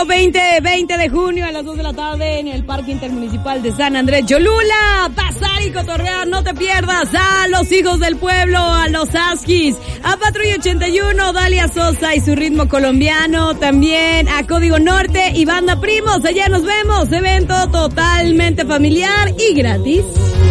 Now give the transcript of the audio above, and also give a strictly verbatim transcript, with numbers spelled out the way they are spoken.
domingo veinte, veinte de junio a las dos de la tarde en el Parque Intermunicipal de San Andrés Cholula. Pasar y cotorrear, no te pierdas a los hijos del pueblo, a los Askis, a Patrulla ochenta y uno, Dalia Sosa y su ritmo colombiano, también a Código Norte y Banda Primos. Allá nos vemos, evento totalmente familiar y gratis.